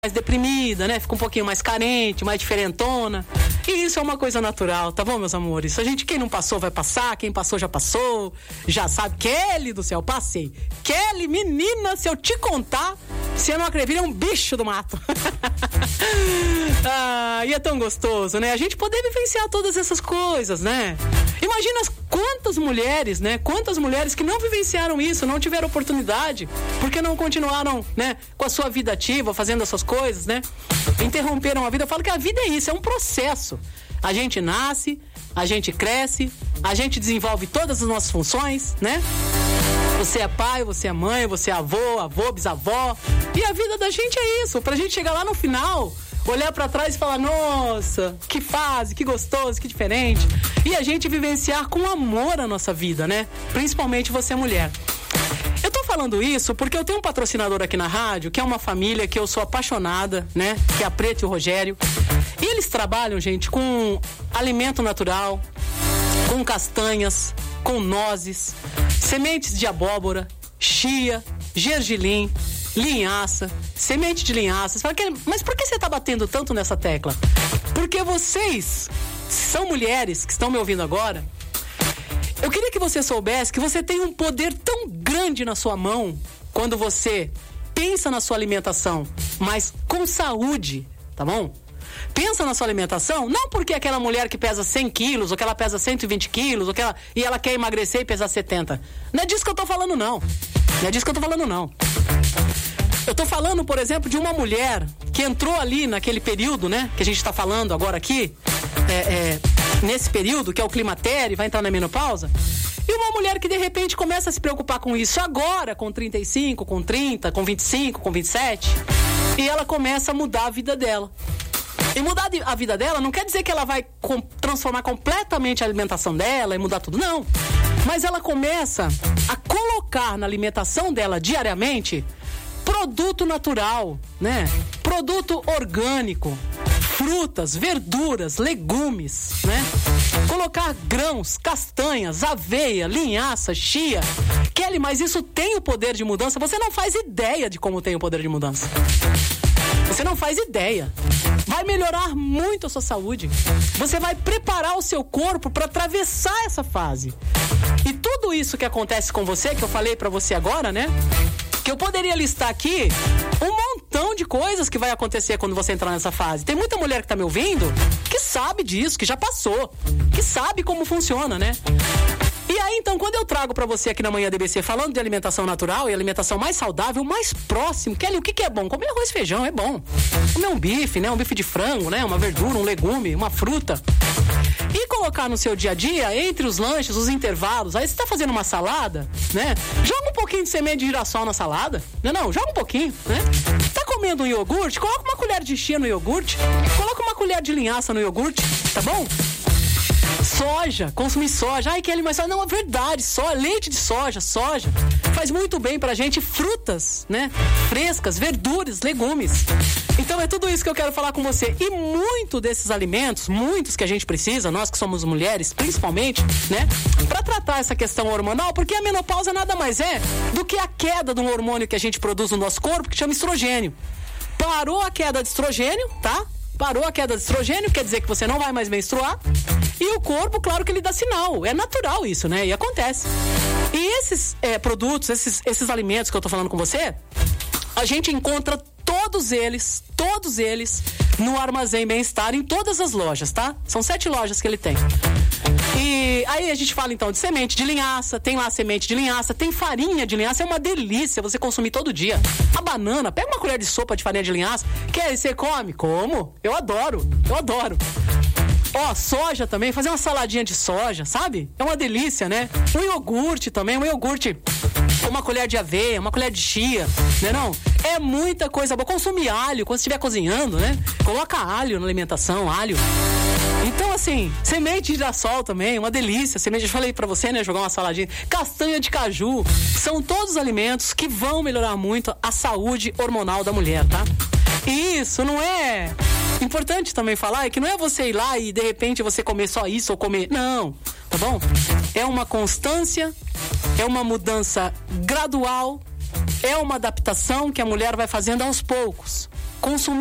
mais deprimida, né? Fica um pouquinho mais carente, mais diferentona. E isso é uma coisa natural, tá bom, meus amores? Quem não passou vai passar, quem passou já passou, já sabe. Kelly do céu, passei. Kelly, menina, se eu te contar, se eu não acreditar, é um bicho do mato. E é tão gostoso, né? A gente poder vivenciar todas essas coisas, né? Imagina quantas mulheres, né? Quantas mulheres que não vivenciaram isso, não tiveram oportunidade, porque não continuaram, né? Com a sua vida ativa, fazendo as suas coisas, né? Interromperam a vida. Eu falo que a vida é isso, é um processo. A gente nasce, a gente cresce, a gente desenvolve todas as nossas funções, né? Você é pai, você é mãe, você é avô, bisavó. E a vida da gente é isso. Pra gente chegar lá no final, olhar pra trás e falar, nossa, que fase, que gostoso, que diferente. E a gente vivenciar com amor a nossa vida, né? Principalmente você, mulher. Eu tô falando isso porque eu tenho um patrocinador aqui na rádio, que é uma família que eu sou apaixonada, né? Que é a Preta e o Rogério. E eles trabalham, gente, com alimento natural, com castanhas, com nozes, sementes de abóbora, chia, gergelim, linhaça, semente de linhaça. Você fala, mas por que você tá batendo tanto nessa tecla? Porque vocês são mulheres que estão me ouvindo agora. Eu queria que você soubesse que você tem um poder tão grande na sua mão quando você pensa na sua alimentação, mas com saúde, tá bom? Pensa na sua alimentação, não porque aquela mulher que pesa 100 quilos, ou que ela pesa 120 quilos, e ela quer emagrecer e pesar 70. Não é disso que eu tô falando, não. Não é disso que eu tô falando, não. Eu tô falando, por exemplo, de uma mulher que entrou ali naquele período, né? Que a gente tá falando agora aqui, nesse período, que é o climatério, vai entrar na menopausa. E uma mulher que de repente começa a se preocupar com isso agora, com 35, com 30, com 25, com 27. E ela começa a mudar a vida dela. E mudar a vida dela não quer dizer que ela vai transformar completamente a alimentação dela e mudar tudo, não. Mas ela começa a colocar na alimentação dela diariamente produto natural, né? Produto orgânico, frutas, verduras, legumes, né? Colocar grãos, castanhas, aveia, linhaça, chia. Kelly, mas isso tem o poder de mudança? Você não faz ideia de como tem o poder de mudança. Você não faz ideia. Vai melhorar muito a sua saúde. Você vai preparar o seu corpo para atravessar essa fase. E tudo isso que acontece com você, que eu falei para você agora, né? Que eu poderia listar aqui um montão de coisas que vai acontecer quando você entrar nessa fase. Tem muita mulher que tá me ouvindo que sabe disso, que já passou, que sabe como funciona, né? E aí, então, quando eu trago pra você aqui na Manhã DBC falando de alimentação natural e alimentação mais saudável, mais próximo, Kelly, o que é bom? Comer arroz e feijão é bom. Comer um bife, né? Um bife de frango, né? Uma verdura, um legume, uma fruta. E colocar no seu dia a dia, entre os lanches, os intervalos. Aí você tá fazendo uma salada, né? Joga um pouquinho de semente de girassol na salada. Não, joga um pouquinho, né? Tá comendo um iogurte? Coloca uma colher de chia no iogurte. Coloca uma colher de linhaça no iogurte, tá bom? Soja, consumir soja. Ai, Kelly, mas não, é verdade, leite de soja faz muito bem pra gente. Frutas, né? Frescas, verduras, legumes. Então é tudo isso que eu quero falar com você. E muito desses alimentos, muitos que a gente precisa, nós que somos mulheres, principalmente, né? Pra tratar essa questão hormonal, porque a menopausa nada mais é do que a queda de um hormônio que a gente produz no nosso corpo, que chama estrogênio. Parou a queda de estrogênio, tá? Parou a queda de estrogênio, quer dizer que você não vai mais menstruar. E o corpo, claro que ele dá sinal. É natural isso, né? E acontece. E esses produtos, esses alimentos que eu tô falando com você, a gente encontra todos eles no Armazém Bem-Estar, em todas as lojas, tá? São 7 lojas que ele tem. E aí a gente fala então de semente de linhaça, tem lá semente de linhaça, tem farinha de linhaça, é uma delícia você consumir todo dia. A banana, pega uma colher de sopa de farinha de linhaça, quer, você come? Como? Eu adoro. Soja também, fazer uma saladinha de soja, sabe? É uma delícia, né? Um iogurte também, uma colher de aveia, uma colher de chia, né não? É muita coisa boa. Consumir alho quando estiver cozinhando, né? Coloca alho na alimentação, alho. Então, assim, semente de girassol também, uma delícia. Semente, eu falei pra você, né? Jogar uma saladinha. Castanha de caju. São todos alimentos que vão melhorar muito a saúde hormonal da mulher, tá? E isso não é... Importante também falar que não é você ir lá e de repente você comer só isso ou comer... Não, tá bom? É uma constância, é uma mudança gradual, é uma adaptação que a mulher vai fazendo aos poucos. consumir